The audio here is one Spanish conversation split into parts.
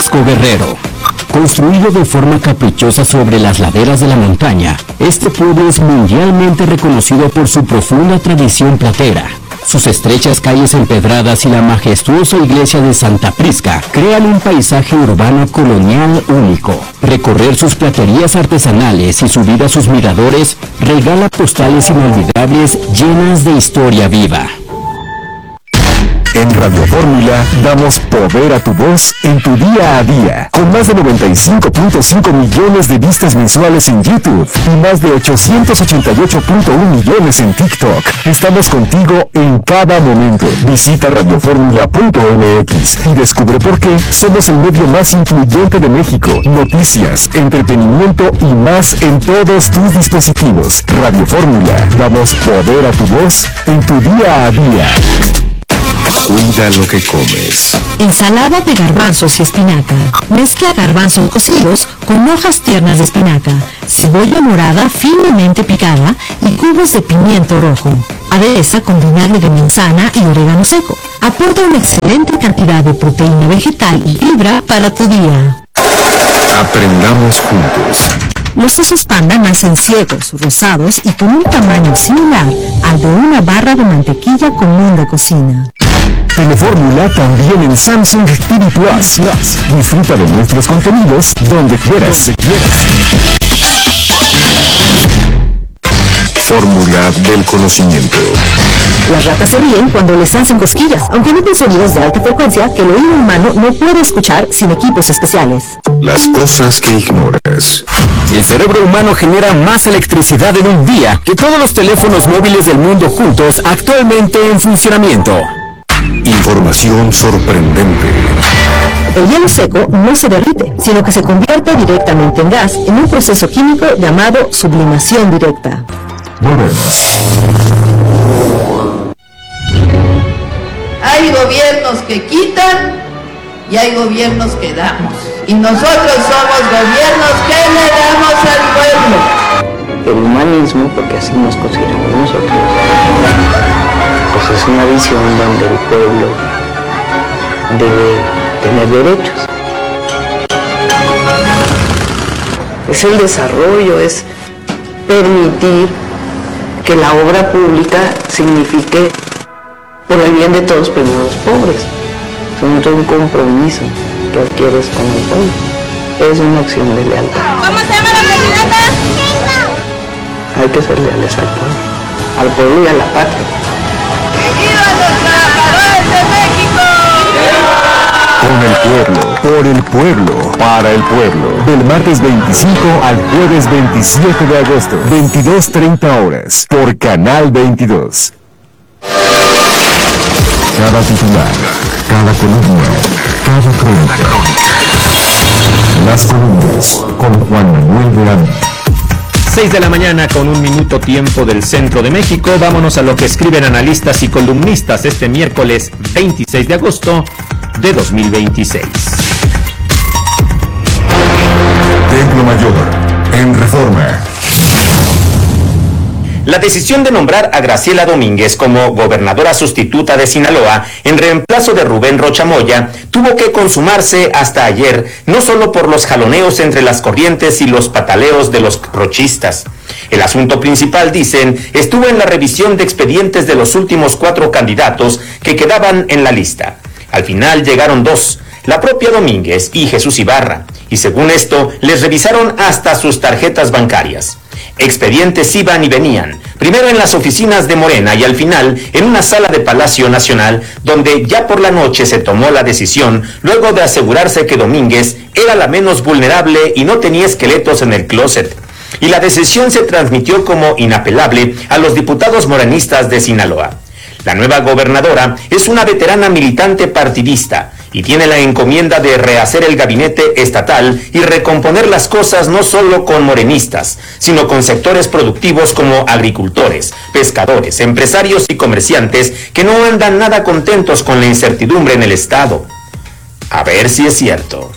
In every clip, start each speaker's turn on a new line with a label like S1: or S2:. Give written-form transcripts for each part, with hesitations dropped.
S1: Tasco Guerrero. Construido de forma caprichosa sobre las laderas de la montaña, este pueblo es mundialmente reconocido por su profunda tradición platera. Sus estrechas calles empedradas y la majestuosa iglesia de Santa Prisca crean un paisaje urbano colonial único. Recorrer sus platerías artesanales y subir a sus miradores regala postales inolvidables llenas de historia viva.
S2: En Radio Fórmula damos poder a tu voz en tu día a día. Con más de 95.5 millones de vistas mensuales en YouTube y más de 888.1 millones en TikTok. Estamos contigo en cada momento. Visita radioformula.mx y descubre por qué somos el medio más influyente de México. Noticias, entretenimiento y más en todos tus dispositivos. Radio Fórmula, damos poder a tu voz en tu día a día.
S3: Cuida lo que comes.
S4: Ensalada de garbanzos y espinaca. Mezcla garbanzos cocidos con hojas tiernas de espinaca, cebolla morada finamente picada y cubos de pimiento rojo. Adereza con vinagre de manzana y orégano seco. Aporta una excelente cantidad de proteína vegetal y fibra para tu día.
S3: Aprendamos juntos.
S4: Los osos panda nacen ciegos, rosados y con un tamaño similar al de una barra de mantequilla común de cocina.
S2: Telefórmula también en Samsung TV Plus. Disfruta de nuestros contenidos donde quieras.
S3: Fórmula del conocimiento.
S4: Las ratas se ríen cuando les hacen cosquillas, aunque emiten sonidos de alta frecuencia que el oído humano no puede escuchar sin equipos especiales.
S3: Las cosas que ignoras.
S1: El cerebro humano genera más electricidad en un día que todos los teléfonos móviles del mundo juntos actualmente en funcionamiento.
S3: Información sorprendente.
S4: El hielo seco no se derrite, sino que se convierte directamente en gas en un proceso químico llamado sublimación directa.
S2: Volvemos.
S5: Hay gobiernos que quitan y hay gobiernos que damos. Y nosotros somos gobiernos que le damos al pueblo.
S6: El humanismo, porque así nos consideramos nosotros, pues es una visión donde el pueblo debe tener derechos. Es el desarrollo, es permitir que la obra pública signifique por el bien de todos, pero no los pobres. Es un compromiso que adquieres con el pueblo. Es una acción de lealtad.
S7: ¿Cómo se llama la presidenta?
S6: Hay que ser leales al pueblo y a la patria.
S5: ¡Viva los trabajadores de México!
S2: Con el pueblo, por el pueblo, para el pueblo. Del martes 25 al jueves 27 de agosto, 22:30 horas, por Canal 22. Cada titular, cada columna, cada crónica. Las columnas con Juan Manuel de Anda.
S8: 6 de la mañana con 1 minuto tiempo del centro de México. Vámonos a lo que escriben analistas y columnistas este miércoles 26 de agosto de 2026.
S2: Templo Mayor, en Reforma.
S9: La decisión de nombrar a Graciela Domínguez como gobernadora sustituta de Sinaloa en reemplazo de Rubén Rocha Moya tuvo que consumarse hasta ayer, no solo por los jaloneos entre las corrientes y los pataleos de los rochistas. El asunto principal, dicen, estuvo en la revisión de expedientes de los últimos 4 candidatos que quedaban en la lista. Al final llegaron 2, la propia Domínguez y Jesús Ibarra, y según esto, les revisaron hasta sus tarjetas bancarias. Expedientes iban y venían, primero en las oficinas de Morena y al final en una sala de Palacio Nacional, donde ya por la noche se tomó la decisión, luego de asegurarse que Domínguez era la menos vulnerable y no tenía esqueletos en el closet. Y la decisión se transmitió como inapelable a los diputados morenistas de Sinaloa. La nueva gobernadora es una veterana militante partidista y tiene la encomienda de rehacer el gabinete estatal y recomponer las cosas no solo con morenistas, sino con sectores productivos como agricultores, pescadores, empresarios y comerciantes que no andan nada contentos con la incertidumbre en el estado. A ver si es cierto.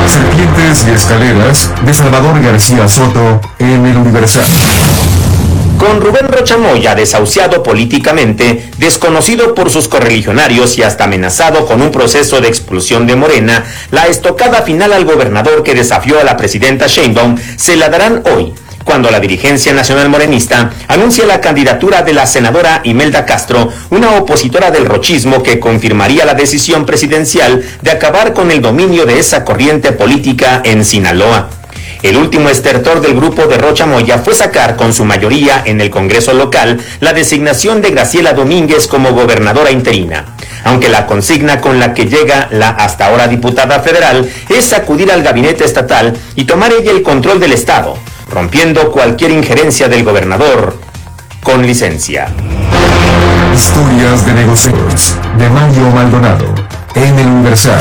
S2: Serpientes y escaleras de Salvador García Soto en El Universal.
S9: Con Rubén Rocha Moya desahuciado políticamente, desconocido por sus correligionarios y hasta amenazado con un proceso de expulsión de Morena, la estocada final al gobernador que desafió a la presidenta Sheinbaum se la darán hoy, cuando la dirigencia nacional morenista anuncia la candidatura de la senadora Imelda Castro, una opositora del rochismo que confirmaría la decisión presidencial de acabar con el dominio de esa corriente política en Sinaloa. El último estertor del grupo de Rocha Moya fue sacar con su mayoría en el Congreso local la designación de Graciela Domínguez como gobernadora interina, aunque la consigna con la que llega la hasta ahora diputada federal es acudir al gabinete estatal y tomar ella el control del estado, rompiendo cualquier injerencia del gobernador con licencia.
S2: Historias de negocios de Mario Maldonado en El Universal.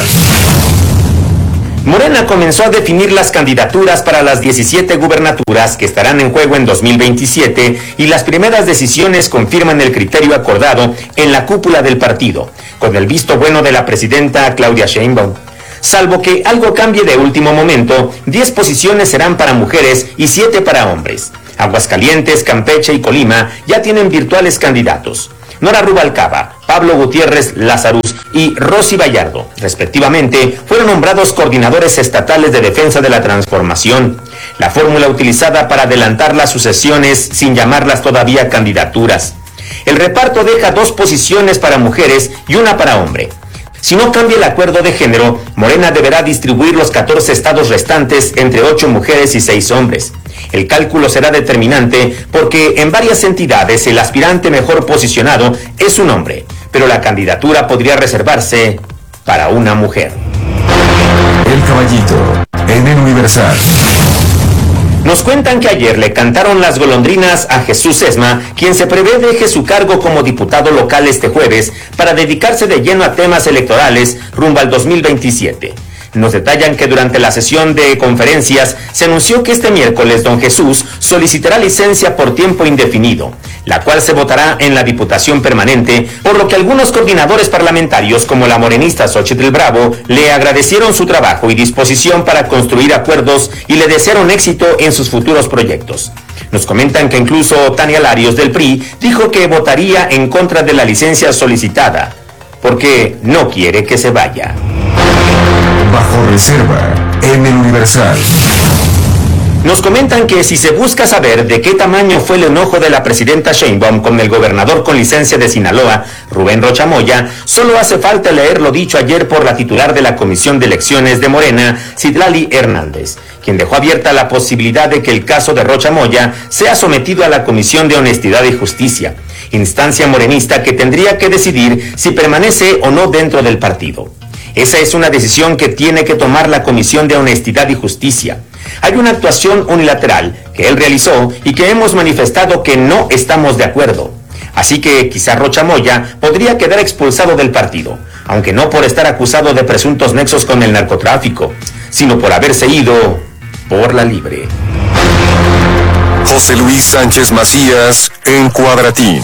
S9: Morena comenzó a definir las candidaturas para las 17 gubernaturas que estarán en juego en 2027 y las primeras decisiones confirman el criterio acordado en la cúpula del partido, con el visto bueno de la presidenta Claudia Sheinbaum. Salvo que algo cambie de último momento, 10 posiciones serán para mujeres y 7 para hombres. Aguascalientes, Campeche y Colima ya tienen virtuales candidatos. Nora Rubalcaba, Pablo Gutiérrez Lazarus y Rosy Vallardo, respectivamente, fueron nombrados coordinadores estatales de defensa de la transformación, la fórmula utilizada para adelantar las sucesiones sin llamarlas todavía candidaturas. El reparto deja 2 posiciones para mujeres y 1 para hombre. Si no cambia el acuerdo de género, Morena deberá distribuir los 14 estados restantes entre 8 mujeres y 6 hombres. El cálculo será determinante porque en varias entidades el aspirante mejor posicionado es un hombre, pero la candidatura podría reservarse para una mujer.
S2: El Caballito en El Universal.
S9: Nos cuentan que ayer le cantaron las golondrinas a Jesús Sesma, quien se prevé deje su cargo como diputado local este jueves para dedicarse de lleno a temas electorales rumbo al 2027. Nos detallan que durante la sesión de conferencias se anunció que este miércoles don Jesús solicitará licencia por tiempo indefinido, la cual se votará en la Diputación Permanente, por lo que algunos coordinadores parlamentarios como la morenista Xochitl Bravo le agradecieron su trabajo y disposición para construir acuerdos y le desearon éxito en sus futuros proyectos. Nos comentan que incluso Tania Larios del PRI dijo que votaría en contra de la licencia solicitada, porque no quiere que se vaya.
S2: Bajo reserva en El Universal.
S9: Nos comentan que si se busca saber de qué tamaño fue el enojo de la presidenta Sheinbaum con el gobernador con licencia de Sinaloa, Rubén Rocha Moya, solo hace falta leer lo dicho ayer por la titular de la Comisión de Elecciones de Morena, Citlali Hernández, quien dejó abierta la posibilidad de que el caso de Rocha Moya sea sometido a la Comisión de Honestidad y Justicia, instancia morenista que tendría que decidir si permanece o no dentro del partido. Esa es una decisión que tiene que tomar la Comisión de Honestidad y Justicia. Hay una actuación unilateral que él realizó y que hemos manifestado que no estamos de acuerdo. Así que quizá Rocha Moya podría quedar expulsado del partido, aunque no por estar acusado de presuntos nexos con el narcotráfico, sino por haberse ido por la libre.
S3: José Luis Sánchez Macías en Cuadratín.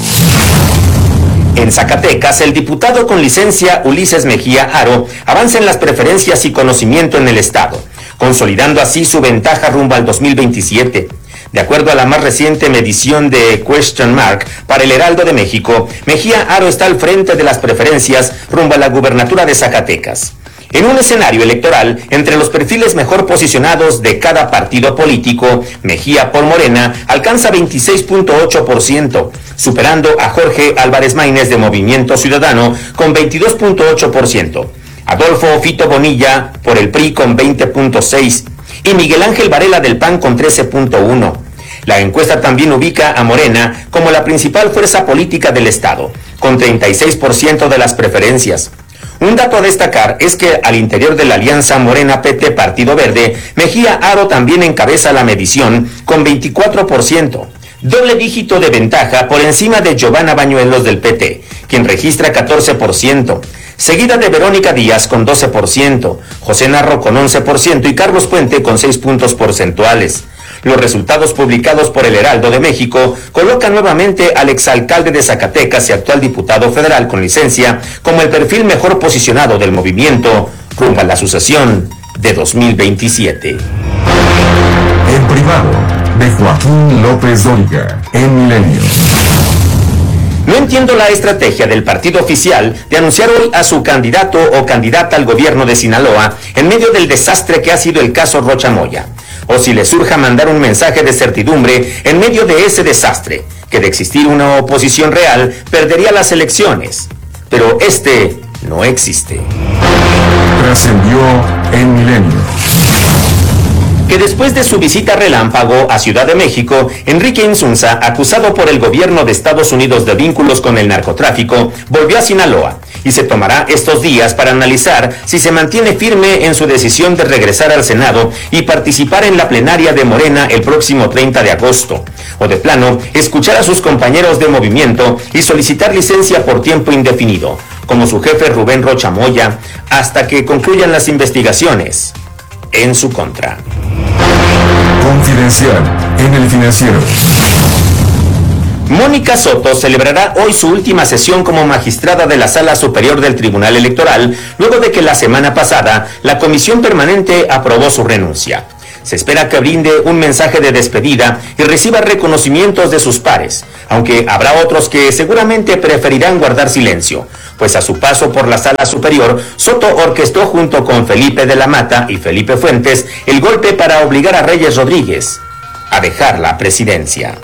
S9: En Zacatecas, el diputado con licencia Ulises Mejía Aro avanza en las preferencias y conocimiento en el estado, consolidando así su ventaja rumbo al 2027. De acuerdo a la más reciente medición de Question Mark para el Heraldo de México, Mejía Aro está al frente de las preferencias rumbo a la gubernatura de Zacatecas. En un escenario electoral, entre los perfiles mejor posicionados de cada partido político, Mejía por Morena alcanza 26.8%, superando a Jorge Álvarez Maínez de Movimiento Ciudadano con 22.8%, Adolfo Fito Bonilla por el PRI con 20.6% y Miguel Ángel Varela del PAN con 13.1%. La encuesta también ubica a Morena como la principal fuerza política del estado, con 36% de las preferencias. Un dato a destacar es que al interior de la alianza Morena-PT Partido Verde, Mejía Aro también encabeza la medición con 24%, doble dígito de ventaja por encima de Giovanna Bañuelos del PT, quien registra 14%, seguida de Verónica Díaz con 12%, José Narro con 11% y Carlos Puente con 6 puntos porcentuales. Los resultados publicados por el Heraldo de México colocan nuevamente al exalcalde de Zacatecas y actual diputado federal con licencia como el perfil mejor posicionado del movimiento rumbo a la sucesión de 2027.
S2: En privado,
S3: de Joaquín López Dóriga, en Milenio.
S9: No entiendo la estrategia del partido oficial de anunciar hoy a su candidato o candidata al gobierno de Sinaloa en medio del desastre que ha sido el caso Rocha Moya. O si le surja mandar un mensaje de certidumbre en medio de ese desastre, que de existir una oposición real perdería las elecciones. Pero este no existe.
S3: Trascendió en Milenio.
S9: Que después de su visita relámpago a Ciudad de México, Enrique Insunza, acusado por el gobierno de Estados Unidos de vínculos con el narcotráfico, volvió a Sinaloa y se tomará estos días para analizar si se mantiene firme en su decisión de regresar al Senado y participar en la plenaria de Morena el próximo 30 de agosto, o de plano, escuchar a sus compañeros de movimiento y solicitar licencia por tiempo indefinido, como su jefe Rubén Rocha Moya, hasta que concluyan las investigaciones en su contra.
S3: Confidencial en El Financiero.
S9: Mónica Soto celebrará hoy su última sesión como magistrada de la Sala Superior del Tribunal Electoral, luego de que la semana pasada la Comisión Permanente aprobó su renuncia. Se espera que brinde un mensaje de despedida y reciba reconocimientos de sus pares, aunque habrá otros que seguramente preferirán guardar silencio, pues a su paso por la Sala Superior, Soto orquestó junto con Felipe de la Mata y Felipe Fuentes el golpe para obligar a Reyes Rodríguez a dejar la presidencia.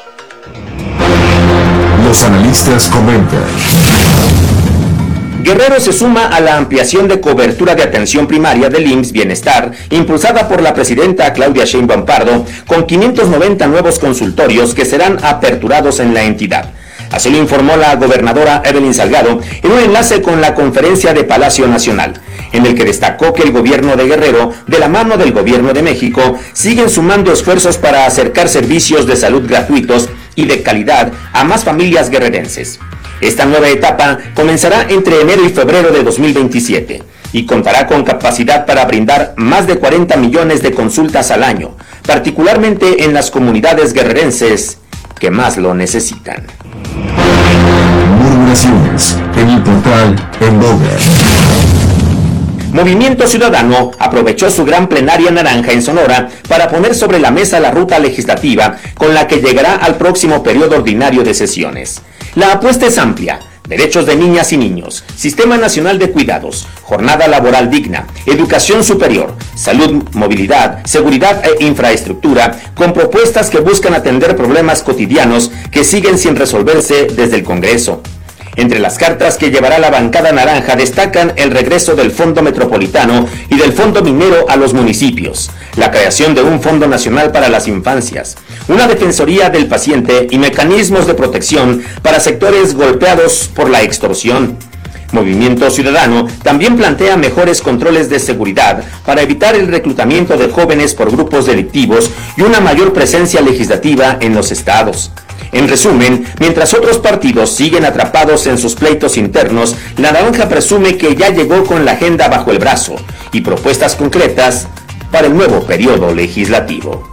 S3: Los analistas comentan.
S9: Guerrero se suma a la ampliación de cobertura de atención primaria del IMSS Bienestar, impulsada por la presidenta Claudia Sheinbaum Pardo, con 590 nuevos consultorios que serán aperturados en la entidad. Así lo informó la gobernadora Evelyn Salgado en un enlace con la conferencia de Palacio Nacional, en el que destacó que el gobierno de Guerrero, de la mano del gobierno de México, siguen sumando esfuerzos para acercar servicios de salud gratuitos y de calidad a más familias guerrerenses. Esta nueva etapa comenzará entre enero y febrero de 2027 y contará con capacidad para brindar más de 40 millones de consultas al año, particularmente en las comunidades guerrerenses que más lo necesitan.
S3: Murmuraciones en el portal En Boga.
S9: Movimiento Ciudadano aprovechó su gran plenaria naranja en Sonora para poner sobre la mesa la ruta legislativa con la que llegará al próximo periodo ordinario de sesiones. La apuesta es amplia: derechos de niñas y niños, Sistema Nacional de Cuidados, jornada laboral digna, educación superior, salud, movilidad, seguridad e infraestructura, con propuestas que buscan atender problemas cotidianos que siguen sin resolverse desde el Congreso. Entre las cartas que llevará la bancada naranja destacan el regreso del Fondo Metropolitano y del Fondo Minero a los municipios, la creación de un Fondo Nacional para las Infancias, una Defensoría del Paciente y mecanismos de protección para sectores golpeados por la extorsión. Movimiento Ciudadano también plantea mejores controles de seguridad para evitar el reclutamiento de jóvenes por grupos delictivos y una mayor presencia legislativa en los estados. En resumen, mientras otros partidos siguen atrapados en sus pleitos internos, la naranja presume que ya llegó con la agenda bajo el brazo y propuestas concretas para el nuevo periodo legislativo.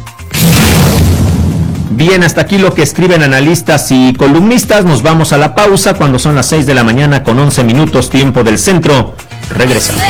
S8: Bien, hasta aquí lo que escriben analistas y columnistas. Nos vamos a la pausa cuando son las 6 de la mañana con 11 minutos tiempo del centro. Regresamos.